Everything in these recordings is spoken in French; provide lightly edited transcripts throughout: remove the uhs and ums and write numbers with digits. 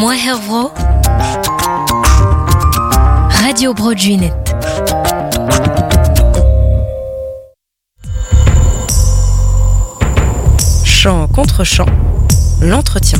Moi Hervro Radio Broadjunet. Chant contre chant, l'entretien.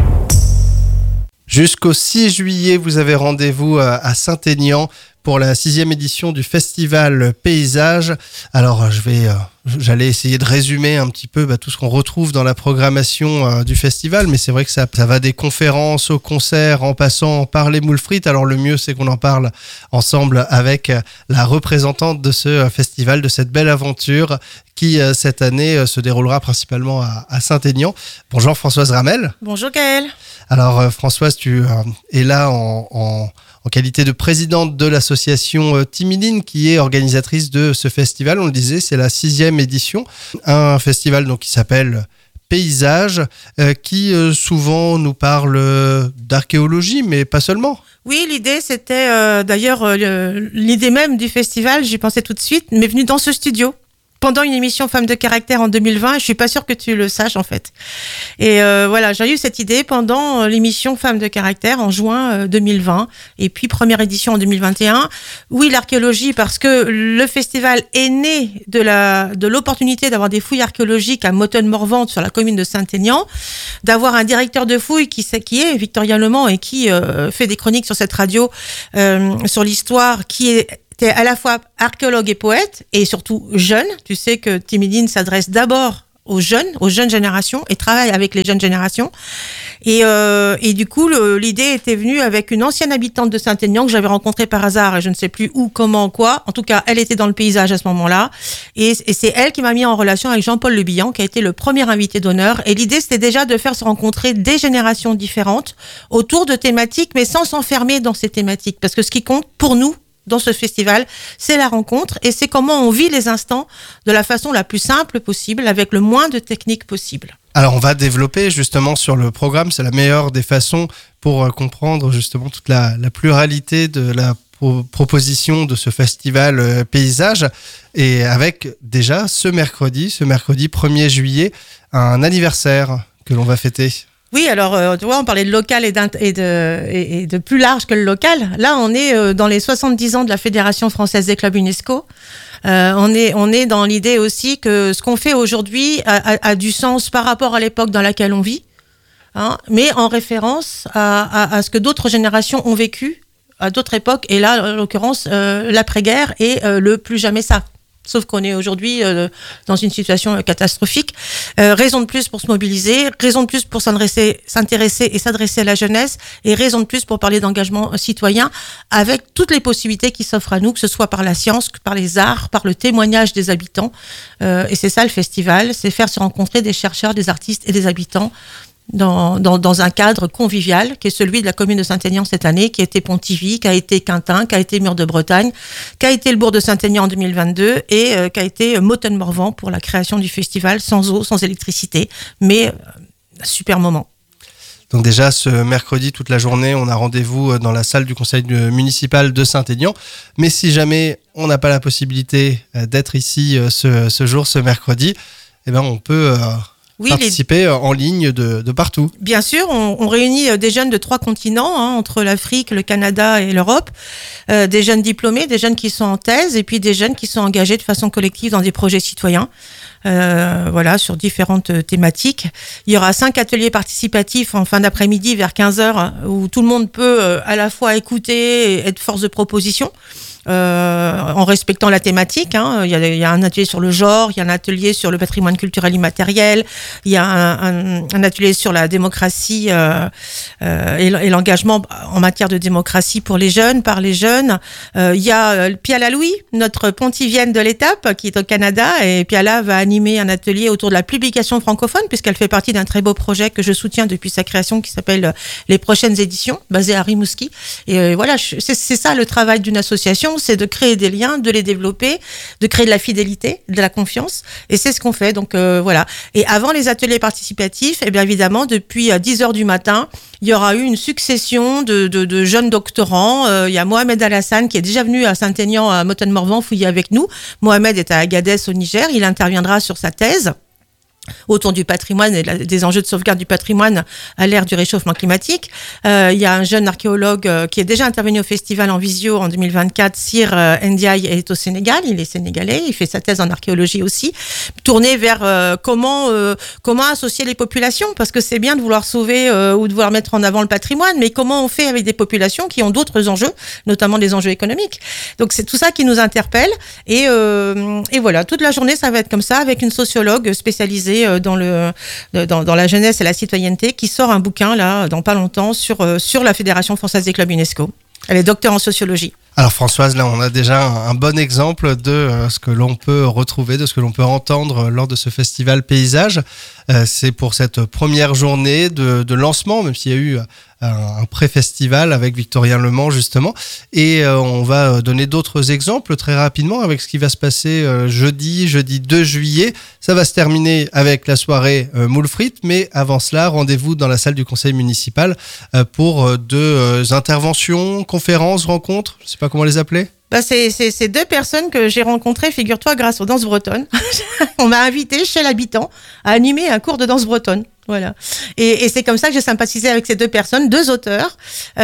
Jusqu'au 6 juillet, vous avez rendez-vous à Saint-Aignan pour la 6e édition du festival Paysage. Alors, j'allais essayer de résumer un petit peu tout ce qu'on retrouve dans la programmation du festival, mais c'est vrai que ça va des conférences aux concerts en passant par les moules frites. Alors, le mieux, c'est qu'on en parle ensemble avec la représentante de ce festival, de cette belle aventure qui, cette année, se déroulera principalement à Saint-Aignan. Bonjour Françoise Ramel. Bonjour Gaëlle. Alors, Françoise, tu es là en qualité de présidente de l'association Timiline qui est organisatrice de ce festival. On le disait, c'est la 6e édition. Un festival donc, qui s'appelle Paysage, qui souvent nous parle d'archéologie, mais pas seulement. Oui, l'idée c'était d'ailleurs l'idée même du festival, j'y pensais tout de suite, m'est venue dans ce studio. Pendant une émission Femmes de caractère en 2020, je suis pas sûre que tu le saches en fait. Et voilà, j'ai eu cette idée pendant l'émission Femmes de caractère en juin 2020 et puis première édition en 2021. Oui, l'archéologie parce que le festival est né de l'opportunité d'avoir des fouilles archéologiques à Motonne-Morvan sur la commune de Saint-Aignan, d'avoir un directeur de fouilles qui est Victorien Lemant et qui fait des chroniques sur cette radio sur l'histoire qui est à la fois archéologue et poète, et surtout jeune. Tu sais que Timiline s'adresse d'abord aux jeunes générations, et travaille avec les jeunes générations. Et du coup, l'idée était venue avec une ancienne habitante de Saint-Aignan que j'avais rencontrée par hasard, et je ne sais plus où, comment, quoi. En tout cas, elle était dans le paysage à ce moment-là. Et c'est elle qui m'a mis en relation avec Jean-Paul Le Bihan, qui a été le premier invité d'honneur. Et l'idée, c'était déjà de faire se rencontrer des générations différentes autour de thématiques, mais sans s'enfermer dans ces thématiques. Parce que ce qui compte pour nous, dans ce festival, c'est la rencontre et c'est comment on vit les instants de la façon la plus simple possible, avec le moins de techniques possible. Alors on va développer justement sur le programme, c'est la meilleure des façons pour comprendre justement toute la pluralité de la proposition de ce festival Paysage, et avec déjà ce mercredi 1er juillet, un anniversaire que l'on va fêter. Oui, alors tu vois, on parlait de local et de plus large que le local. Là, on est dans les 70 ans de la Fédération française des clubs UNESCO. On est dans l'idée aussi que ce qu'on fait aujourd'hui a du sens par rapport à l'époque dans laquelle on vit, hein, mais en référence à ce que d'autres générations ont vécu à d'autres époques. Et là, en l'occurrence, l'après-guerre et le plus jamais ça. Sauf qu'on est aujourd'hui dans une situation catastrophique. Raison de plus pour se mobiliser, raison de plus pour s'intéresser et s'adresser à la jeunesse, et raison de plus pour parler d'engagement citoyen avec toutes les possibilités qui s'offrent à nous, que ce soit par la science, par les arts, par le témoignage des habitants. Et c'est ça le festival, c'est faire se rencontrer des chercheurs, des artistes et des habitants dans un cadre convivial qui est celui de la commune de Saint-Aignan cette année, qui a été Pontivy, qui a été Quintin, qui a été Mur de Bretagne, qui a été le bourg de Saint-Aignan en 2022 et qui a été Motonne-Morvan pour la création du festival, sans eau, sans électricité, mais un super moment. Donc déjà ce mercredi toute la journée, on a rendez-vous dans la salle du conseil municipal de Saint-Aignan. Mais si jamais on n'a pas la possibilité d'être ici ce mercredi, eh ben on peut participer en ligne de partout. Bien sûr, on réunit des jeunes de 3 continents, hein, entre l'Afrique, le Canada et l'Europe, des jeunes diplômés, des jeunes qui sont en thèse et puis des jeunes qui sont engagés de façon collective dans des projets citoyens, voilà, sur différentes thématiques. Il y aura 5 ateliers participatifs en fin d'après-midi vers 15h où tout le monde peut à la fois écouter et être force de proposition. En respectant la thématique, hein. Il y a un atelier sur le genre, il y a un atelier sur le patrimoine culturel immatériel, il y a un atelier sur la démocratie et l'engagement en matière de démocratie pour les jeunes, par les jeunes. Il y a Piala Louis, notre pontivienne de l'étape, qui est au Canada, et Piala va animer un atelier autour de la publication francophone, puisqu'elle fait partie d'un très beau projet que je soutiens depuis sa création, qui s'appelle Les Prochaines Éditions, basé à Rimouski. Et voilà, c'est ça le travail d'une association, c'est de créer des liens, de les développer, de créer de la fidélité, de la confiance, et c'est ce qu'on fait. Donc voilà. Et avant les ateliers participatifs, eh bien évidemment, depuis 10h du matin, il y aura eu une succession de jeunes doctorants. Il y a Mohamed Alassane qui est déjà venu à Saint-Aignan, à Motonne-Morvan, fouiller avec nous. Mohamed est à Agadez au Niger, il interviendra sur sa thèse. autour du patrimoine et des enjeux de sauvegarde du patrimoine à l'ère du réchauffement climatique. Il y a un jeune archéologue qui est déjà intervenu au festival en visio en 2024, Sir Ndiaye, est au Sénégal, il est sénégalais, il fait sa thèse en archéologie aussi, tourné vers comment associer les populations, parce que c'est bien de vouloir sauver ou de vouloir mettre en avant le patrimoine, mais comment on fait avec des populations qui ont d'autres enjeux, notamment des enjeux économiques. Donc c'est tout ça qui nous interpelle, et voilà, toute la journée ça va être comme ça, avec une sociologue spécialisée dans la jeunesse et la citoyenneté, qui sort un bouquin là dans pas longtemps sur la Fédération française des clubs UNESCO. Elle est docteure en sociologie. Alors Françoise, là on a déjà un bon exemple de ce que l'on peut retrouver, de ce que l'on peut entendre lors de ce festival Paysage. C'est pour cette première journée de lancement, même s'il y a eu un pré-festival avec Victorien Le Mans justement. Et on va donner d'autres exemples très rapidement avec ce qui va se passer jeudi 2 juillet. Ça va se terminer avec la soirée Moule Frites, mais avant cela, rendez-vous dans la salle du conseil municipal pour deux interventions, conférences, rencontres, je ne sais pas comment les appeler. C'est deux personnes que j'ai rencontrées, figure-toi, grâce aux danses bretonnes. On m'a invité chez l'habitant à animer un cours de danse bretonne. Voilà. Et c'est comme ça que j'ai sympathisé avec ces deux personnes, deux auteurs.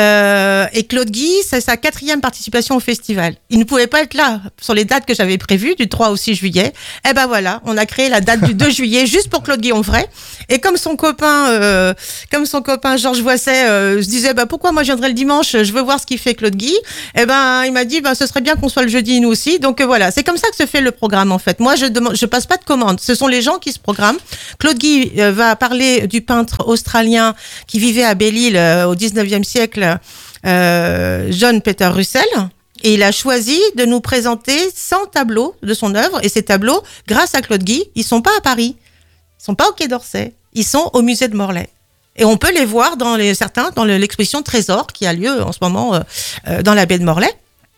Et Claude Guy, c'est sa 4e participation au festival. Il ne pouvait pas être là sur les dates que j'avais prévues, du 3 au 6 juillet. Eh ben voilà, on a créé la date du 2 juillet juste pour Claude Guy Onfray. Et comme son copain Georges Voisset se disait, pourquoi moi je viendrais le dimanche, je veux voir ce qu'il fait Claude Guy. Eh ben, il m'a dit, ce serait bien qu'on soit le jeudi nous aussi. Donc voilà, c'est comme ça que se fait le programme en fait. Moi, je passe pas de commande. Ce sont les gens qui se programment. Claude Guy va parler du peintre australien qui vivait à Belle-Île au 19e siècle, John Peter Russell. Et il a choisi de nous présenter 100 tableaux de son œuvre. Et ces tableaux, grâce à Claude Guy, ils sont pas à Paris. Ils sont pas au Quai d'Orsay. Ils sont au musée de Morlaix. Et on peut les voir dans l'exposition Trésor qui a lieu en ce moment dans la baie de Morlaix.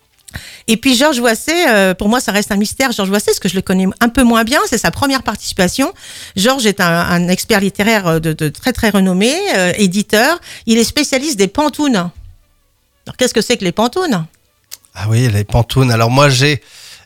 Et puis Georges Voisset, pour moi ça reste un mystère, Georges Voisset, parce que je le connais un peu moins bien, c'est sa première participation. Georges est un expert littéraire de très très renommé, éditeur. Il est spécialiste des pantounes. Alors qu'est-ce que c'est que les pantounes ? Ah oui, les pantounes. Alors moi j'ai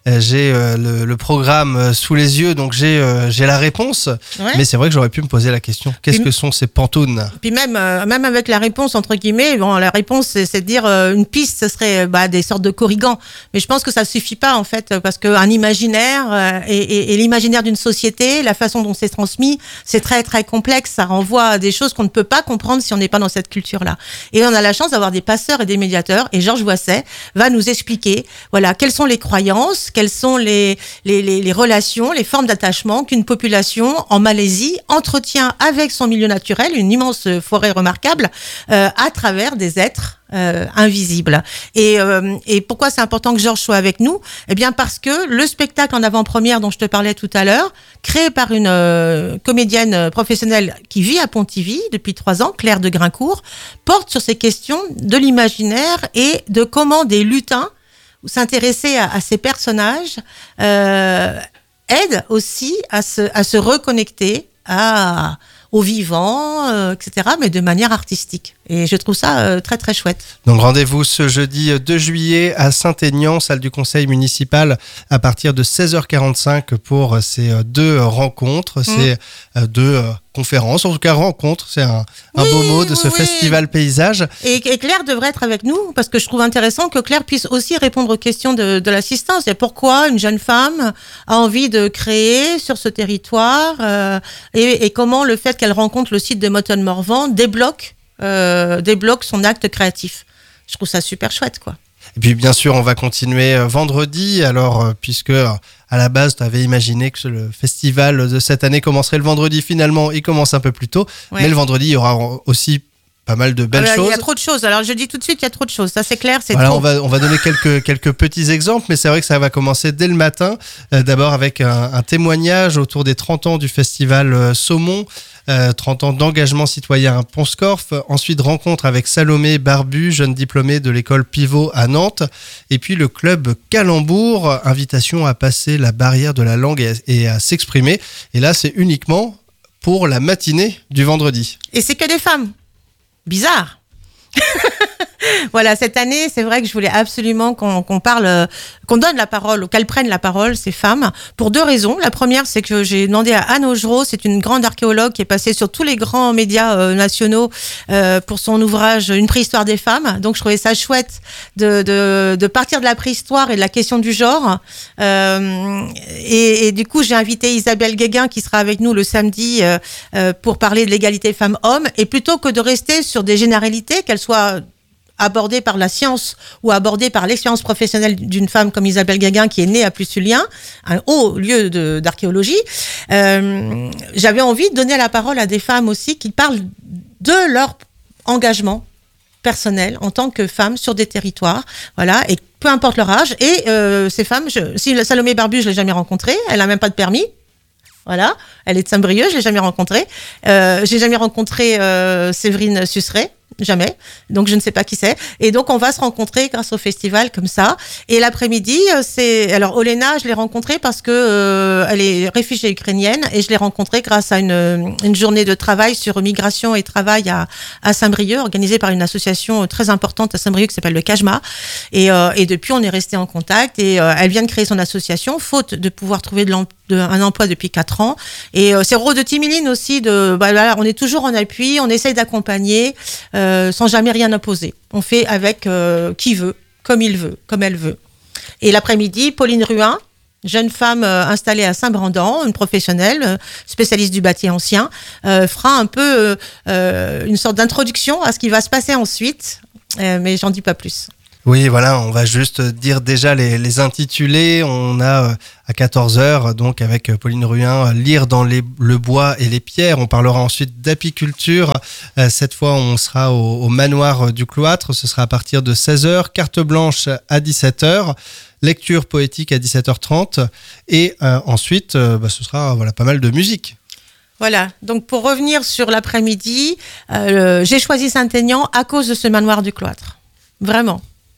le programme sous les yeux, donc j'ai la réponse. Ouais. Mais c'est vrai que j'aurais pu me poser la question. Qu'est-ce que sont ces pantounes ? Puis même avec la réponse, entre guillemets, la réponse, c'est de dire une piste, ce serait des sortes de corrigans. Mais je pense que ça suffit pas, en fait, parce qu'un imaginaire et l'imaginaire d'une société, la façon dont c'est transmis, c'est très, très complexe. Ça renvoie à des choses qu'on ne peut pas comprendre si on n'est pas dans cette culture-là. Et on a la chance d'avoir des passeurs et des médiateurs. Et Georges Voisset va nous expliquer, quelles sont les croyances, quelles sont les relations, les formes d'attachement qu'une population en Malaisie entretient avec son milieu naturel, une immense forêt remarquable, à travers des êtres invisibles. Et pourquoi c'est important que Georges soit avec nous ? Eh bien parce que le spectacle en avant-première dont je te parlais tout à l'heure, créé par une comédienne professionnelle qui vit à Pontivy depuis 3 ans, Claire de Grincourt, porte sur ces questions de l'imaginaire et de comment des lutins s'intéresser à ces personnages aide aussi à se reconnecter au vivant, etc., mais de manière artistique. Et je trouve ça très, très chouette. Donc rendez-vous ce jeudi 2 juillet à Saint-Aignan, salle du conseil municipal, à partir de 16h45 pour ces deux rencontres, ces deux conférences, en tout cas rencontres, c'est un beau mot de ce festival Paysage. Et Claire devrait être avec nous, parce que je trouve intéressant que Claire puisse aussi répondre aux questions de l'assistance. Et pourquoi une jeune femme a envie de créer sur ce territoire et comment le fait qu'elle rencontre le site de Moton-Morvan débloque son acte créatif. Je trouve ça super chouette, quoi. Et puis bien sûr, on va continuer vendredi, alors puisque à la base, tu avais imaginé que le festival de cette année commencerait le vendredi, finalement, il commence un peu plus tôt, mais le vendredi, il y aura aussi pas mal de belles choses. Il y a trop de choses, alors je dis tout de suite, il y a trop de choses, ça c'est clair, c'est trop. On va donner quelques petits exemples, mais c'est vrai que ça va commencer dès le matin, d'abord avec un témoignage autour des 30 ans du festival Saumon, 30 ans d'engagement citoyen à Pont-Scorff, ensuite rencontre avec Salomé Barbu, jeune diplômée de l'école Pivot à Nantes, et puis le club Calembour, invitation à passer la barrière de la langue et à s'exprimer, et là c'est uniquement pour la matinée du vendredi. Et c'est que des femmes. Bizarre. Voilà, cette année, c'est vrai que je voulais absolument qu'on parle, qu'on donne la parole, ou qu'elles prennent la parole, ces femmes, pour deux raisons. La première, c'est que j'ai demandé à Anne Augereau, c'est une grande archéologue qui est passée sur tous les grands médias nationaux pour son ouvrage Une préhistoire des femmes. Donc, je trouvais ça chouette de partir de la préhistoire et de la question du genre. Et du coup, j'ai invité Isabelle Guéguin qui sera avec nous le samedi pour parler de l'égalité femmes-hommes. Et plutôt que de rester sur des généralités, qu'elles soient abordée par la science ou abordée par l'expérience professionnelle d'une femme comme Isabelle Guéguin qui est née à Plessulien, un haut lieu d'archéologie, j'avais envie de donner la parole à des femmes aussi qui parlent de leur engagement personnel en tant que femmes sur des territoires, voilà, et peu importe leur âge. Et ces femmes, Salomé Barbu, je l'ai jamais rencontrée, elle a même pas de permis. Voilà, elle est de Saint-Brieuc, je l'ai jamais rencontrée. J'ai jamais rencontré Séverine Susseret. Jamais. Donc, je ne sais pas qui c'est. Et donc, on va se rencontrer grâce au festival comme ça. Et l'après-midi, alors, Olena, je l'ai rencontrée parce que elle est réfugiée ukrainienne et je l'ai rencontrée grâce à une journée de travail sur migration et travail à Saint-Brieuc, organisée par une association très importante à Saint-Brieuc qui s'appelle le CAJMA. Et depuis, on est resté en contact et elle vient de créer son association, faute de pouvoir trouver un emploi depuis 4 ans. Et c'est le rôle de Timiline aussi voilà, on est toujours en appui, on essaye d'accompagner, sans jamais rien imposer. On fait avec qui veut, comme il veut, comme elle veut. Et l'après-midi, Pauline Ruin, jeune femme installée à Saint-Brandan, une professionnelle, spécialiste du bâti ancien, fera un peu une sorte d'introduction à ce qui va se passer ensuite, mais j'en dis pas plus. Oui, voilà, on va juste dire déjà les intitulés. On a à 14h, donc avec Pauline Ruin, lire dans le bois et les pierres. On parlera ensuite d'apiculture. Cette fois, on sera au manoir du cloître. Ce sera à partir de 16h. Carte blanche à 17h. Lecture poétique à 17h30. Et ensuite, ce sera pas mal de musique. Voilà, donc pour revenir sur l'après-midi, j'ai choisi Saint-Aignan à cause de ce manoir du cloître. Vraiment.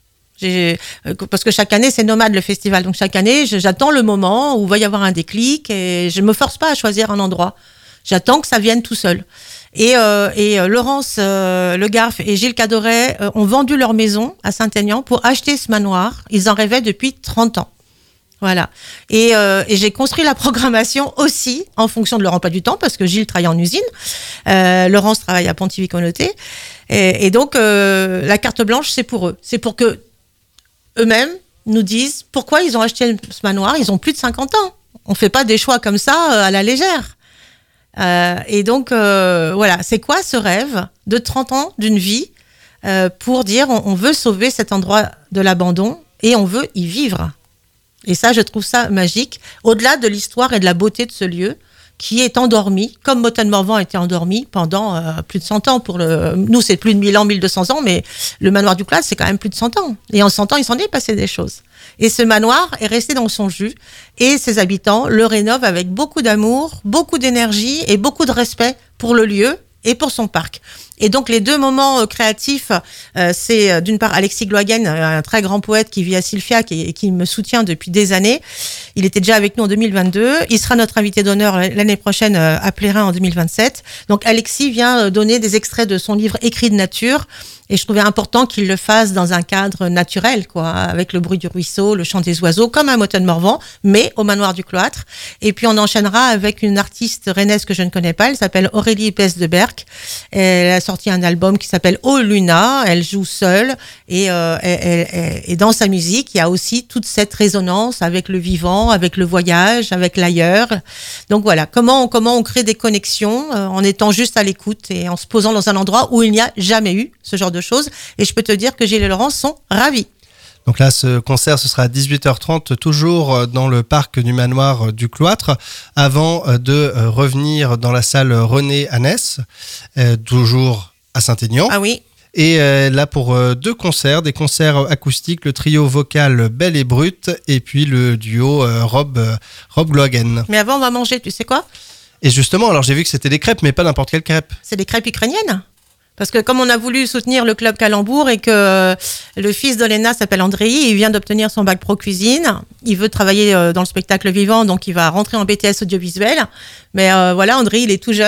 Parce que chaque année c'est nomade le festival, donc chaque année j'attends le moment où il va y avoir un déclic et je me force pas à choisir un endroit, j'attends que ça vienne tout seul. Et Laurence Le Garf et Gilles Cadoret ont vendu leur maison à Saint-Aignan pour acheter ce manoir. Ils en rêvaient depuis 30 ans. Voilà. Et j'ai construit la programmation aussi en fonction de leur emploi du temps, parce que Gilles travaille en usine, Laurence travaille à Pontivy-Communauté, et donc la carte blanche c'est pour eux, c'est pour que eux-mêmes nous disent pourquoi ils ont acheté ce manoir. Ils ont plus de 50 ans. On fait pas des choix comme ça à la légère. Et donc, voilà, c'est quoi ce rêve de 30 ans d'une vie pour dire on veut sauver cet endroit de l'abandon et on veut y vivre. Et ça, je trouve ça magique, au-delà de l'histoire et de la beauté de ce lieu qui est endormi, comme Motten-Morvan était endormi pendant plus de 100 ans. Nous, c'est plus de 1000 ans, 1200 ans, mais le manoir du Cloître, c'est quand même plus de 100 ans. Et en 100 ans, il s'en est passé des choses. Et ce manoir est resté dans son jus, et ses habitants le rénovent avec beaucoup d'amour, beaucoup d'énergie et beaucoup de respect pour le lieu et pour son parc. Et donc, les deux moments créatifs, c'est d'une part Alexis Glohagen, un très grand poète qui vit à Silfiac et qui me soutient depuis des années. Il était déjà avec nous en 2022. Il sera notre invité d'honneur l'année prochaine à Plérin en 2027. Donc, Alexis vient donner des extraits de son livre Écrit de nature. Et je trouvais important qu'il le fasse dans un cadre naturel, quoi, avec le bruit du ruisseau, le chant des oiseaux, comme à Motten-Morvan, mais au manoir du Cloître. Et puis on enchaînera avec une artiste rennaise que je ne connais pas, elle s'appelle Aurélie Besse de Berck. Elle a sorti un album qui s'appelle Oh Luna, elle joue seule, et dans sa musique, il y a aussi toute cette résonance avec le vivant, avec le voyage, avec l'ailleurs. Donc voilà, comment on crée des connexions en étant juste à l'écoute et en se posant dans un endroit où il n'y a jamais eu ce genre de choses. Et je peux te dire que Gilles et Laurence sont ravis. Donc là, ce concert, ce sera à 18h30, toujours dans le parc du manoir du Cloître, avant de revenir dans la salle René Annès, toujours à Saint-Aignan. Ah oui. Et là, pour deux concerts, des concerts acoustiques, le trio vocal Belle et Brute, et puis le duo Rob Glohagen. Mais avant, on va manger, tu sais quoi ? Et justement, alors j'ai vu que c'était des crêpes, mais pas n'importe quelle crêpe. C'est des crêpes ukrainiennes. Parce que comme on a voulu soutenir le club Calembour et que le fils d'Olena s'appelle Andrei, il vient d'obtenir son bac pro cuisine, il veut travailler dans le spectacle vivant, donc il va rentrer en BTS audiovisuel. Mais voilà, Andrei, il est tout jeune,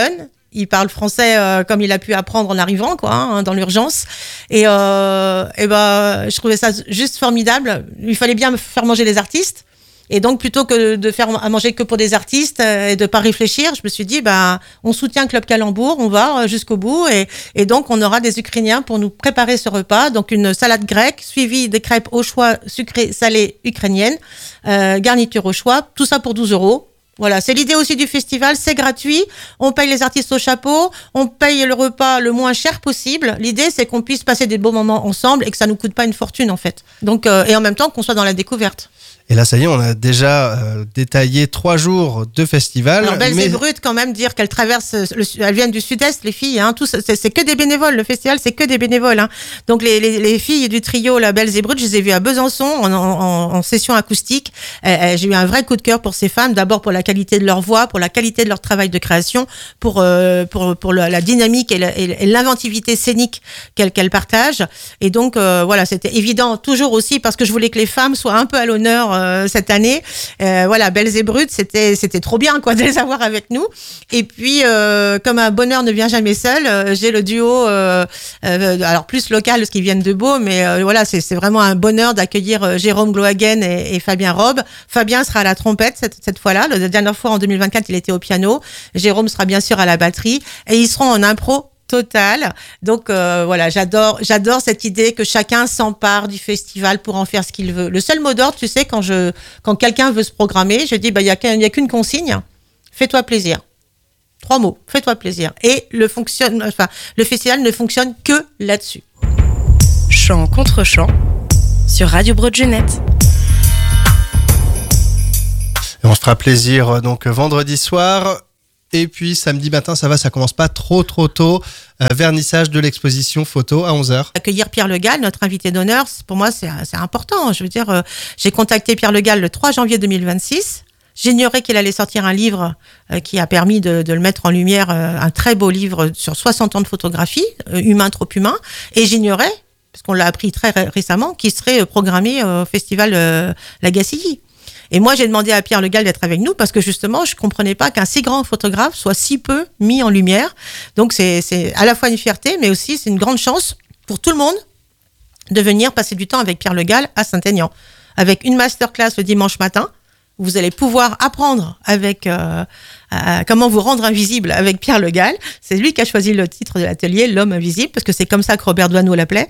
Il parle français comme il a pu apprendre en arrivant, quoi, hein, dans l'urgence. Et je trouvais ça juste formidable. Il fallait bien me faire manger les artistes. Et donc, plutôt que de faire à manger que pour des artistes et de pas réfléchir, je me suis dit, on soutient Club Calembour, on va jusqu'au bout. Et donc, on aura des Ukrainiens pour nous préparer ce repas. Donc, une salade grecque, suivie des crêpes au choix sucrées, salées ukrainiennes, garniture au choix. Tout ça pour 12 €. Voilà, c'est l'idée aussi du festival, c'est gratuit, on paye les artistes au chapeau, on paye le repas le moins cher possible. L'idée, c'est qu'on puisse passer des beaux moments ensemble et que ça nous coûte pas une fortune, en fait. Donc, et en même temps qu'on soit dans la découverte. Et là, ça y est, on a déjà détaillé 3 jours de festival. Alors, Belles et Brutes, quand même, dire qu'elles traversent, elles viennent du sud-est, les filles, hein, c'est que des bénévoles. Le festival, c'est que des bénévoles, hein. Donc, les filles du trio, là, Belles et Brutes, je les ai vues à Besançon, en session acoustique. J'ai eu un vrai coup de cœur pour ces femmes. D'abord, pour la qualité de leur voix, pour la qualité de leur travail de création, pour la dynamique et l'inventivité scénique qu'elles partagent. Et donc, voilà, c'était évident, toujours aussi, parce que je voulais que les femmes soient un peu à l'honneur, cette année. Voilà, Belles et Brutes, c'était trop bien, quoi, de les avoir avec nous. Et puis, comme un bonheur ne vient jamais seul, j'ai le duo, alors plus local, parce qu'ils viennent de Beau, mais voilà, c'est vraiment un bonheur d'accueillir Jérôme Glohagen et Fabien Robe. Fabien sera à la trompette cette fois-là. La dernière fois, en 2024, il était au piano. Jérôme sera bien sûr à la batterie. Et ils seront en impro total. Donc voilà, j'adore cette idée que chacun s'empare du festival pour en faire ce qu'il veut. Le seul mot d'ordre, tu sais, quand quelqu'un veut se programmer, je dis il y a qu'une consigne, fais-toi plaisir. 3 mots, fais-toi plaisir. Et le festival ne fonctionne que là-dessus. Chant contre chant sur Radio Broadjeunette. Et on se fera plaisir donc vendredi soir. Et puis samedi matin, ça commence pas trop tôt. Vernissage de l'exposition photo à 11h. Accueillir Pierre Le Gall, notre invité d'honneur, pour moi c'est important. Je veux dire, j'ai contacté Pierre Le Gall le 3 janvier 2026. J'ignorais qu'il allait sortir un livre qui a permis de le mettre en lumière, un très beau livre sur 60 ans de photographie, Humain trop humain. Et j'ignorais, parce qu'on l'a appris très récemment, qu'il serait programmé au festival La Gacilly. Et moi, j'ai demandé à Pierre Le Gall d'être avec nous parce que justement, je comprenais pas qu'un si grand photographe soit si peu mis en lumière. Donc, c'est à la fois une fierté, mais aussi c'est une grande chance pour tout le monde de venir passer du temps avec Pierre Le Gall à Saint-Aignan. Avec une masterclass le dimanche matin, vous allez pouvoir apprendre avec comment vous rendre invisible avec Pierre Le Gall. C'est lui qui a choisi le titre de l'atelier, L'homme invisible, parce que c'est comme ça que Robert Doisneau l'appelait.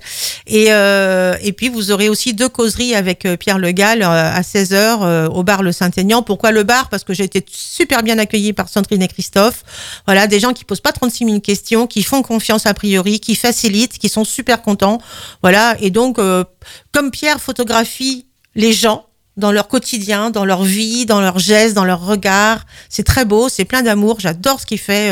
Et puis, vous aurez aussi 2 causeries avec Pierre Le Gall à 16h au bar Le Saint-Aignan. Pourquoi le bar? Parce que j'ai été super bien accueillie par Sandrine et Christophe. Voilà, des gens qui posent pas 36 000 questions, qui font confiance a priori, qui facilitent, qui sont super contents. Voilà, et donc, comme Pierre photographie les gens, dans leur quotidien, dans leur vie, dans leurs gestes, dans leurs regards. C'est très beau, c'est plein d'amour. J'adore ce qu'il fait.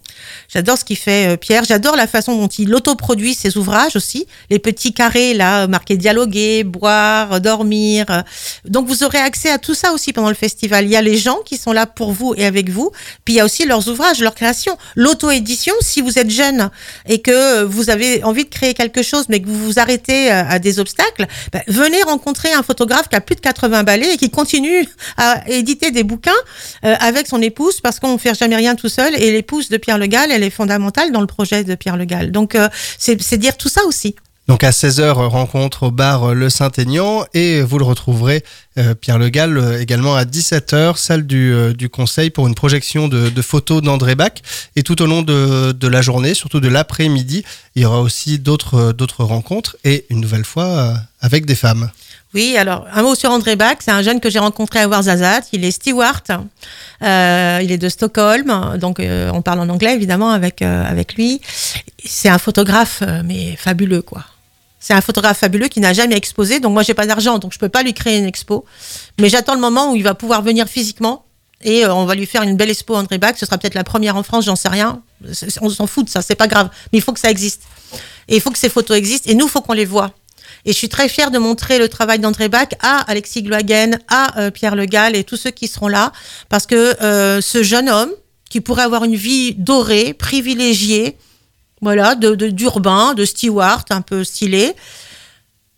Pierre. J'adore la façon dont il autoproduit ses ouvrages aussi. Les petits carrés là, marqués dialoguer, boire, dormir. Donc vous aurez accès à tout ça aussi pendant le festival. Il y a les gens qui sont là pour vous et avec vous. Puis il y a aussi leurs ouvrages, leurs créations. L'auto-édition, si vous êtes jeune et que vous avez envie de créer quelque chose, mais que vous vous arrêtez à des obstacles, venez rencontrer un photographe qui a plus de 80 balais et qui continue à éditer des bouquins avec son épouse, parce qu'on ne fait jamais rien tout seul, et l'épouse de Pierre Le Gall, elle est fondamentale dans le projet de Pierre Le Gall. Donc c'est dire tout ça aussi. Donc à 16h, rencontre au bar Le Saint-Aignan, et vous le retrouverez, Pierre Le Gall, également à 17h, salle du Conseil, pour une projection de photos d'André Bach. Et tout au long de la journée, surtout de l'après-midi, il y aura aussi d'autres rencontres, et une nouvelle fois avec des femmes. Oui, alors un mot sur André Bach, c'est un jeune que j'ai rencontré à Ouarzazate, il est steward, il est de Stockholm, donc on parle en anglais évidemment avec lui. C'est un photographe mais fabuleux quoi. C'est un photographe fabuleux qui n'a jamais exposé, donc moi j'ai pas d'argent, donc je peux pas lui créer une expo, mais j'attends le moment où il va pouvoir venir physiquement et on va lui faire une belle expo André Bach. Ce sera peut-être la première en France, j'en sais rien, on s'en fout de ça, c'est pas grave, mais il faut que ça existe et il faut que ces photos existent et nous il faut qu'on les voit. Et je suis très fière de montrer le travail d'André Bach à Alexis Glohagen, à Pierre Le Gall et tous ceux qui seront là, parce que ce jeune homme qui pourrait avoir une vie dorée, privilégiée, voilà, d'urbain, de steward, un peu stylé,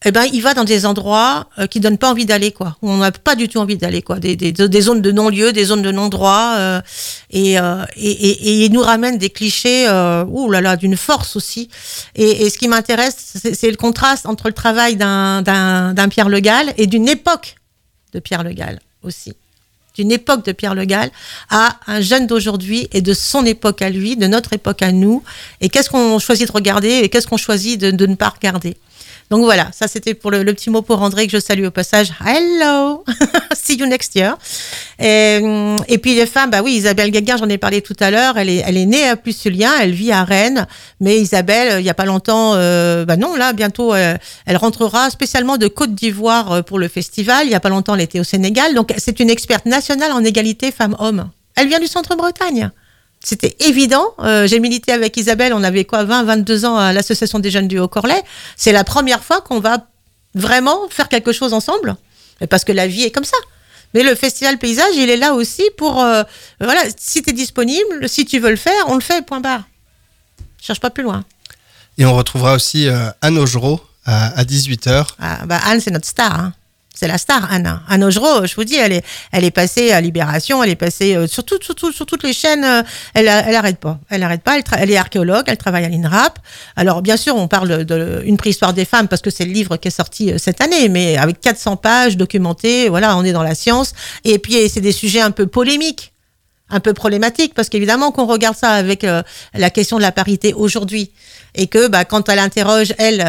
eh ben, il va dans des endroits qui donnent pas envie d'aller, quoi. Où on n'a pas du tout envie d'aller, quoi. Des zones de non-lieu, des zones de non-droit, et il nous ramène des clichés, d'une force aussi. Et ce qui m'intéresse, c'est le contraste entre le travail d'un Pierre Le Gall et d'une époque de Pierre Le Gall aussi. D'une époque de Pierre Le Gall à un jeune d'aujourd'hui et de son époque à lui, de notre époque à nous. Et qu'est-ce qu'on choisit de regarder et qu'est-ce qu'on choisit de ne pas regarder. Donc voilà, ça c'était pour le petit mot pour André que je salue au passage. Hello, see you next year. Et puis les femmes, bah oui, Isabelle Guéguin, j'en ai parlé tout à l'heure. Elle est née à Plus-sur-Lien, elle vit à Rennes. Mais Isabelle, il y a pas longtemps, bientôt, elle rentrera spécialement de Côte d'Ivoire pour le festival. Il y a pas longtemps, elle était au Sénégal. Donc c'est une experte nationale en égalité femmes-hommes. Elle vient du Centre-Bretagne. C'était évident. J'ai milité avec Isabelle, on avait 22 ans à l'Association des jeunes du Haut-Corlay. C'est la première fois qu'on va vraiment faire quelque chose ensemble, parce que la vie est comme ça. Mais le Festival Paysage, il est là aussi pour... si tu es disponible, si tu veux le faire, on le fait, point barre. Cherche pas plus loin. Et on retrouvera aussi Anne Augereau à 18h. Anne, c'est notre star, hein. C'est la star, Anne. Anne Augereau, je vous dis, elle est passée à Libération, elle est passée sur toutes les chaînes. Elle arrête pas. Elle est archéologue, elle travaille à l'INRAP. Alors, bien sûr, on parle de Une préhistoire des femmes parce que c'est le livre qui est sorti cette année, mais avec 400 pages documentées. Voilà, on est dans la science. Et puis, c'est des sujets un peu polémiques, un peu problématiques, parce qu'évidemment qu'on regarde ça avec la question de la parité aujourd'hui. Et que quand elle interroge,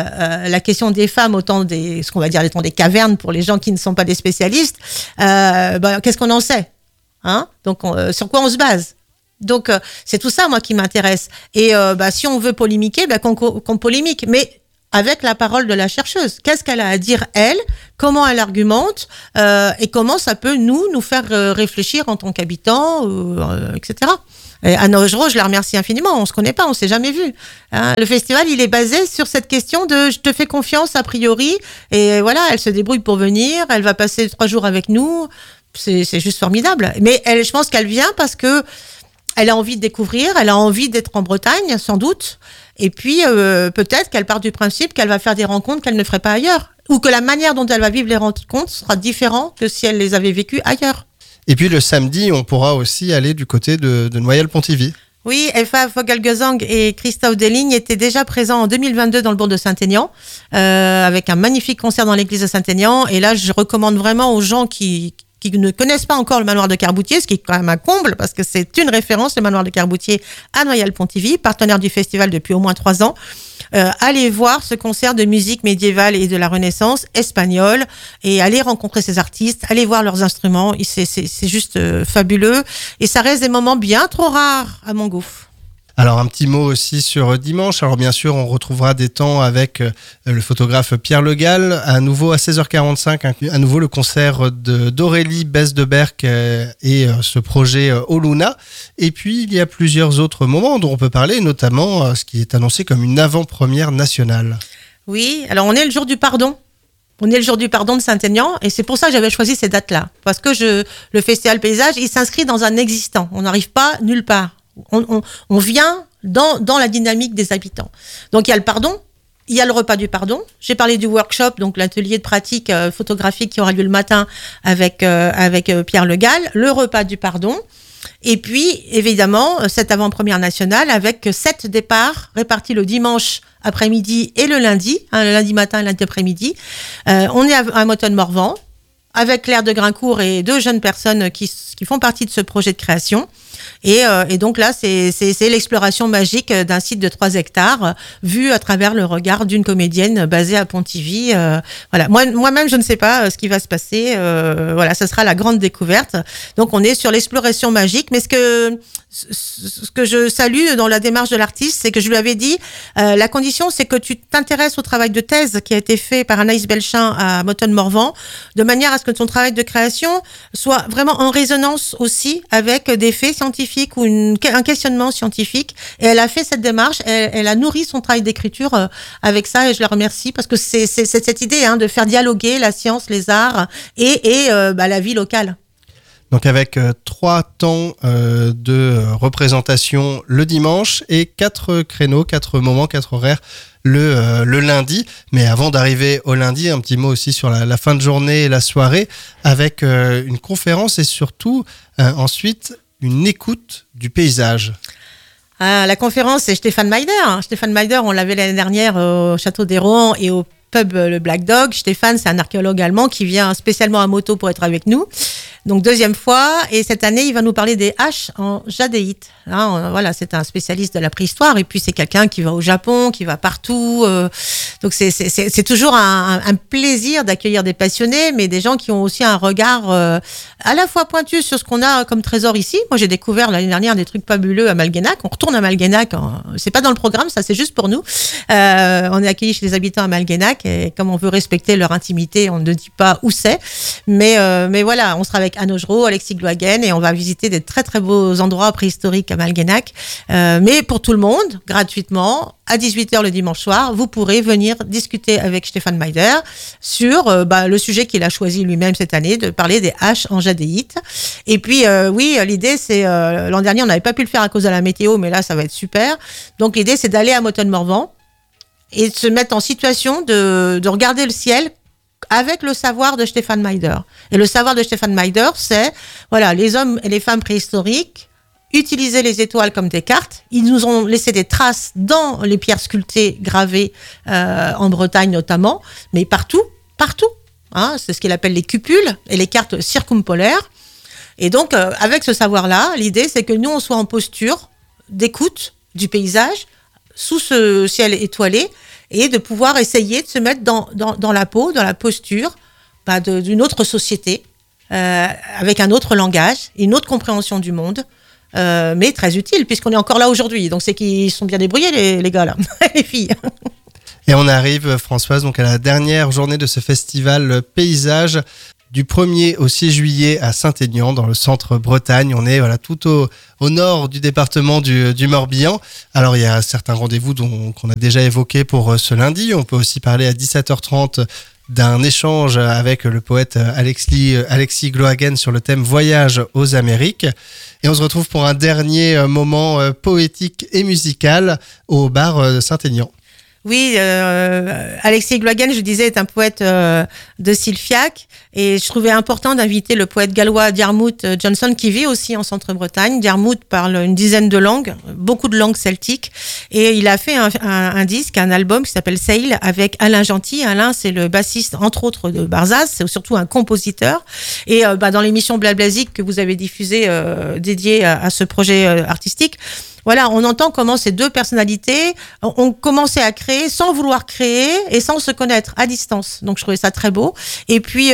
la question des femmes, autant des cavernes pour les gens qui ne sont pas des spécialistes, qu'est-ce qu'on en sait, hein? Donc, sur quoi on se base? Donc, c'est tout ça, moi, qui m'intéresse. Et si on veut polémiquer, qu'on polémique, mais avec la parole de la chercheuse. Qu'est-ce qu'elle a à dire, elle? Comment elle argumente? Et comment ça peut nous faire réfléchir en tant qu'habitants, etc. Et Anne Augereau, je la remercie infiniment. On se connaît pas, on s'est jamais vu. Hein, le festival, il est basé sur cette question de je te fais confiance a priori. Et voilà, elle se débrouille pour venir. Elle va passer 3 jours avec nous. C'est juste formidable. Mais je pense qu'elle vient parce que elle a envie de découvrir. Elle a envie d'être en Bretagne, sans doute. Et puis peut-être qu'elle part du principe qu'elle va faire des rencontres qu'elle ne ferait pas ailleurs, ou que la manière dont elle va vivre les rencontres sera différente que si elle les avait vécues ailleurs. Et puis le samedi, on pourra aussi aller du côté de Noyelles-Pontivy. Oui, Elfa Vogelgesang et Christophe Deligne étaient déjà présents en 2022 dans le bourg de Saint-Aignan, avec un magnifique concert dans l'église de Saint-Aignan. Et là, je recommande vraiment aux gens qui ne connaissent pas encore le manoir de Carboutier, ce qui est quand même un comble, parce que c'est une référence, le manoir de Carboutier à Noyelles-Pontivy, partenaire du festival depuis au moins 3 ans. Allez voir ce concert de musique médiévale et de la Renaissance espagnole et allez rencontrer ces artistes, allez voir leurs instruments, c'est juste fabuleux et ça reste des moments bien trop rares à mon goût. Alors un petit mot aussi sur dimanche. Alors bien sûr, on retrouvera des temps avec le photographe Pierre Le Gall. À nouveau à 16h45, à nouveau le concert d'Aurélie Besse de Berck et ce projet Oluna. Et puis il y a plusieurs autres moments dont on peut parler, notamment ce qui est annoncé comme une avant-première nationale. Oui, alors on est le jour du pardon. On est le jour du pardon de Saint-Aignan et c'est pour ça que j'avais choisi ces dates-là. Parce que le Festival Paysage, il s'inscrit dans un existant. On n'arrive pas nulle part. On vient dans la dynamique des habitants. Donc il y a le pardon, il y a le repas du pardon. J'ai parlé du workshop, donc l'atelier de pratique photographique qui aura lieu le matin avec Pierre Le Gall, le repas du pardon. Et puis, évidemment, cette avant-première nationale avec 7 départs répartis le dimanche après-midi et le lundi matin et le lundi après-midi. On est à Motonne-Morvan avec Claire de Grincourt et 2 jeunes personnes qui font partie de ce projet de création. Et donc là, c'est l'exploration magique d'un site de 3 hectares vu à travers le regard d'une comédienne basée à Pontivy. Voilà. Moi-même, je ne sais pas ce qui va se passer. Voilà, ça sera la grande découverte. Donc, on est sur l'exploration magique. Mais ce que je salue dans la démarche de l'artiste, c'est que je lui avais dit, la condition, c'est que tu t'intéresses au travail de thèse qui a été fait par Anaïs Belchin à Motonne-Morvan, de manière à ce que ton travail de création soit vraiment en résonance aussi avec des faits scientifiques ou un questionnement scientifique. Et elle a fait cette démarche, elle a nourri son travail d'écriture avec ça et je la remercie parce que c'est cette idée de faire dialoguer la science, les arts et la vie locale. Donc avec 3 temps de représentation le dimanche et 4 créneaux, 4 moments, 4 horaires le lundi. Mais avant d'arriver au lundi, un petit mot aussi sur la fin de journée et la soirée avec une conférence et surtout ensuite une écoute du paysage. La conférence, c'est Stéphane Meider. Stéphane Meider, on l'avait l'année dernière au Château d'Hérault et au pub Le Black Dog. Stéphane, c'est un archéologue allemand qui vient spécialement à moto pour être avec nous. Donc, 2e fois. Et cette année, il va nous parler des haches en jadéite. Voilà, c'est un spécialiste de la préhistoire. Et puis, c'est quelqu'un qui va au Japon, qui va partout. Donc, c'est toujours un plaisir d'accueillir des passionnés, mais des gens qui ont aussi un regard à la fois pointu sur ce qu'on a comme trésor ici. Moi, j'ai découvert l'année dernière des trucs fabuleux à Malguenac. On retourne à Malguenac. C'est pas dans le programme, ça, c'est juste pour nous. On est accueillis chez les habitants à Malguenac. Et comme on veut respecter leur intimité, on ne dit pas où c'est. Mais voilà, on sera avec Anne Augereau, Alexis Glohagen, et on va visiter des très très beaux endroits préhistoriques à Malguenac. Mais pour tout le monde, gratuitement, à 18h le dimanche soir, vous pourrez venir discuter avec Stéphane Meider sur le sujet qu'il a choisi lui-même cette année, de parler des haches en jadéite. Et puis, oui, l'idée, c'est... l'an dernier, on n'avait pas pu le faire à cause de la météo, mais là, ça va être super. Donc, l'idée, c'est d'aller à Moton-Morvan et de se mettre en situation de regarder le ciel avec le savoir de Stéphane Meider. Et le savoir de Stéphane Meider, c'est, voilà, les hommes et les femmes préhistoriques utilisaient les étoiles comme des cartes. Ils nous ont laissé des traces dans les pierres sculptées, gravées en Bretagne notamment, mais partout. C'est ce qu'il appelle les cupules et les cartes circumpolaires. Et donc, avec ce savoir-là, l'idée, c'est que nous, on soit en posture d'écoute du paysage, sous ce ciel étoilé, et de pouvoir essayer de se mettre dans la peau, dans la posture d'une autre société, avec un autre langage, une autre compréhension du monde, mais très utile, puisqu'on est encore là aujourd'hui. Donc c'est qu'ils sont bien débrouillés, les gars, là, les filles. Et on arrive, Françoise, donc à la dernière journée de ce festival paysage, du 1er au 6 juillet à Saint-Aignan, dans le centre Bretagne. On est tout au nord du département du Morbihan. Alors, il y a certains rendez-vous qu'on a déjà évoqués pour ce lundi. On peut aussi parler à 17h30 d'un échange avec le poète Alexis Glohagen sur le thème Voyage aux Amériques. Et on se retrouve pour un dernier moment poétique et musical au bar Saint-Aignan. Oui, Alexis Glohagen, je disais, est un poète de Silfiac, et je trouvais important d'inviter le poète gallois Diarmuid Johnson, qui vit aussi en Centre-Bretagne. Diarmuid parle une dizaine de langues, beaucoup de langues celtiques, et il a fait un disque, un album qui s'appelle Sail, avec Alain Gentil. Alain, c'est le bassiste, entre autres, de Barzaz, c'est surtout un compositeur, et dans l'émission Blablazik que vous avez diffusée, dédiée à ce projet artistique, voilà, on entend comment ces deux personnalités ont commencé à créer sans vouloir créer et sans se connaître à distance. Donc, je trouvais ça très beau. Et puis,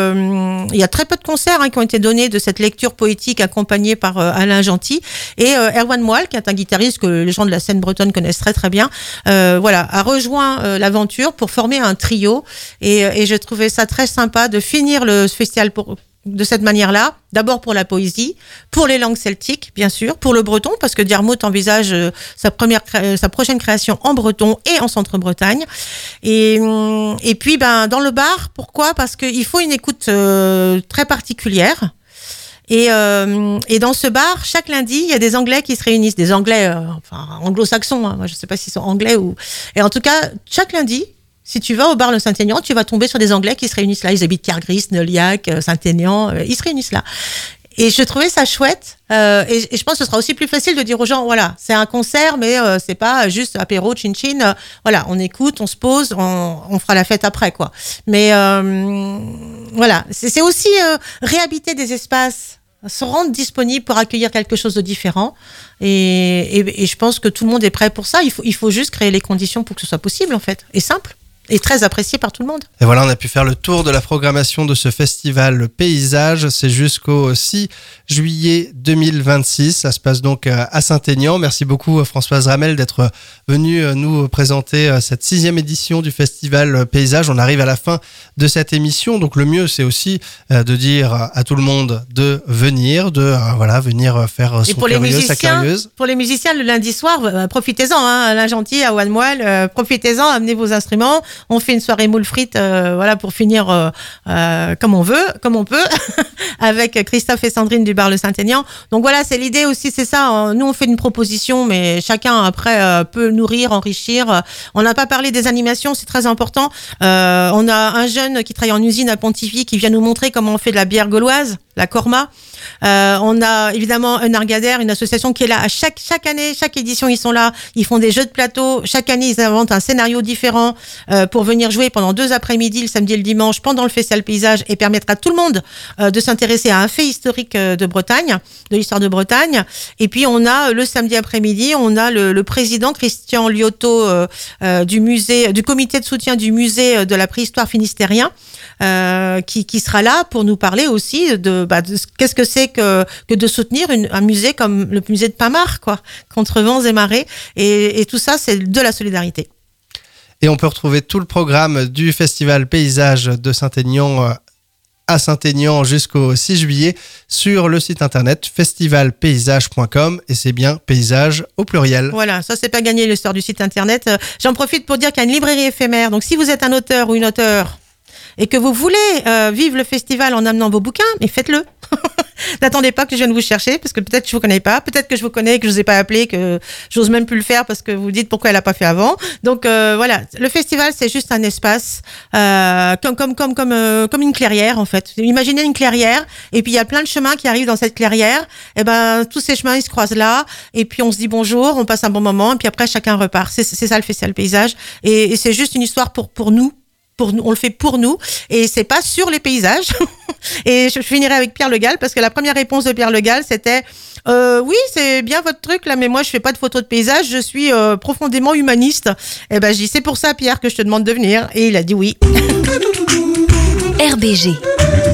il y a très peu de concerts qui ont été donnés de cette lecture poétique accompagnée par Alain Gentil. Et Erwan Moal, qui est un guitariste que les gens de la scène bretonne connaissent très très bien, a rejoint l'aventure pour former un trio. Et je trouvais ça très sympa de finir le festival de cette manière-là, d'abord pour la poésie, pour les langues celtiques, bien sûr, pour le breton, parce que Diarmuid envisage sa prochaine création en breton et en Centre-Bretagne. Et puis, dans le bar, pourquoi ? Parce qu'il faut une écoute très particulière. Et dans ce bar, chaque lundi, il y a des Anglais qui se réunissent, des Anglais, anglo-saxons, moi je ne sais pas s'ils sont anglais ou... Et en tout cas, chaque lundi, si tu vas au bar Le Saint-Aignan, tu vas tomber sur des Anglais qui se réunissent là. Ils habitent Cargris, Neuliac, Saint-Aignan. Ils se réunissent là. Et je trouvais ça chouette. Et je pense que ce sera aussi plus facile de dire aux gens, voilà, c'est un concert, mais c'est pas juste apéro, chin-chin. Voilà, on écoute, on se pose, on fera la fête après, quoi. Mais voilà, c'est aussi réhabiter des espaces, se rendre disponible pour accueillir quelque chose de différent. Et je pense que tout le monde est prêt pour ça. Il faut juste créer les conditions pour que ce soit possible, en fait. Et simple. Et très apprécié par tout le monde. Et voilà, on a pu faire le tour de la programmation de ce festival Paysage. C'est jusqu'au 6 juillet 2026. Ça se passe donc à Saint-Aignan. Merci beaucoup Françoise Ramel d'être venue nous présenter cette 6e édition du festival Paysage. On arrive à la fin de cette émission. Donc le mieux, c'est aussi de dire à tout le monde de venir, venir faire son curieux, sa curieuse. Pour les musiciens, le lundi soir, profitez-en. Alain Gentil, à One Moal, profitez-en, amenez vos instruments. on fait une soirée moules frites, voilà, pour finir comme on peut, avec Christophe et Sandrine du bar Le Saint-Aignan. Donc voilà, c'est l'idée aussi, c'est ça. Nous, on fait une proposition, mais chacun après peut nourrir, enrichir. On n'a pas parlé des animations, c'est très important. On a un jeune qui travaille en usine à Pontivy qui vient nous montrer comment on fait de la bière gauloise, la Corma. On a évidemment un Argadère, une association qui est là à chaque année, chaque édition, ils sont là, ils font des jeux de plateau, chaque année ils inventent un scénario différent pour venir jouer pendant 2 après-midi, le samedi et le dimanche, pendant le Festival Paysage, et permettre à tout le monde de s'intéresser à un fait historique de Bretagne, de l'histoire de Bretagne. Et puis on a le samedi après-midi, on a le président Christian Liotto du comité de soutien du musée de la préhistoire finistérien, qui sera là pour nous parler aussi de qu'est-ce que c'est que de soutenir un musée comme le musée de Pamar, quoi, contre vents et marées, et tout ça, c'est de la solidarité. Et on peut retrouver tout le programme du Festival Paysage de Saint-Aignan à Saint-Aignan jusqu'au 6 juillet sur le site internet festivalpaysage.com, et c'est bien paysage au pluriel. Voilà, ça c'est pas gagné l'histoire du site internet. J'en profite pour dire qu'il y a une librairie éphémère, donc si vous êtes un auteur ou une auteure et que vous voulez vivre le festival en amenant vos bouquins, mais faites-le. N'attendez pas que je vienne vous chercher, parce que peut-être que je vous connais pas, peut-être que je vous connais, que je vous ai pas appelé, que j'ose même plus le faire parce que vous dites pourquoi elle a pas fait avant. Donc voilà, le festival c'est juste un espace comme une clairière en fait. Imaginez une clairière, et puis il y a plein de chemins qui arrivent dans cette clairière. Et ben tous ces chemins ils se croisent là, et puis on se dit bonjour, on passe un bon moment, et puis après chacun repart. C'est ça le Festival Paysage, et c'est juste une histoire pour nous. On le fait pour nous, et c'est pas sur les paysages. Et je finirai avec Pierre Le Gall, parce que la première réponse de Pierre Le Gall c'était oui, c'est bien votre truc là, mais moi je fais pas de photos de paysages, je suis profondément humaniste. Et je dis c'est pour ça Pierre que je te demande de venir, et il a dit oui. RBG